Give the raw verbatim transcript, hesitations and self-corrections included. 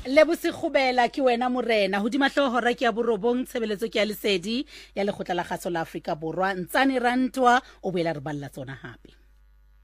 le bosekgobela ke wena morena hodima hlohora ke ya borobong tshebeletso ke ya lesedi ya lekgotla la kgaso la Afrika Borwa ntsane rantwa o boela re balla tsona hape